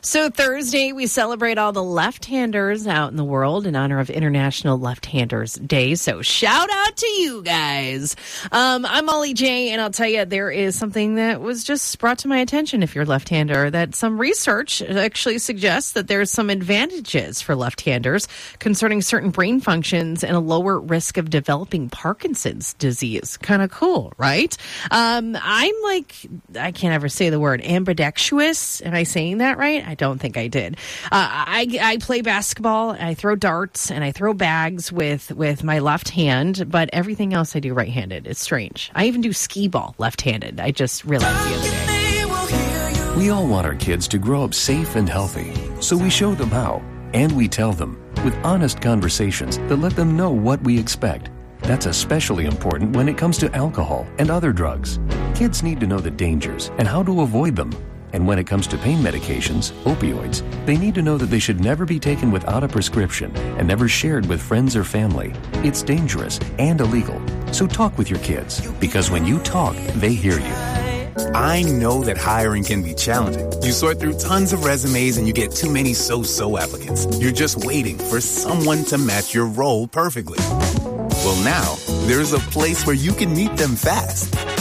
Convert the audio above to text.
So Thursday, we celebrate all the left-handers out in the world in honor of International Left-Handers Day. So shout out to you guys. I'm Molly J, and I'll tell you, there is something that was just brought to my attention if you're left-hander, that some research actually suggests that there's some advantages for left-handers concerning certain brain functions and a lower risk of developing Parkinson's disease. Kind of cool, right? I'm like, I can't ever say the word ambidextrous. Am I saying that right? I don't think I did. I play basketball, I throw darts, and I throw bags with my left hand, but everything else I do right-handed. It's strange. I even do skee ball left-handed. I just realized the other day. We all want our kids to grow up safe and healthy, so we show them how, and we tell them with honest conversations that let them know what we expect. That's especially important when it comes to alcohol and other drugs. Kids need to know the dangers and how to avoid them. And when it comes to pain medications, opioids, they need to know that they should never be taken without a prescription and never shared with friends or family. It's dangerous and illegal. So talk with your kids, because when you talk, they hear you. I know that hiring can be challenging. You sort through tons of resumes and you get too many so-so applicants. You're just waiting for someone to match your role perfectly. Well, now, there's a place where you can meet them fast.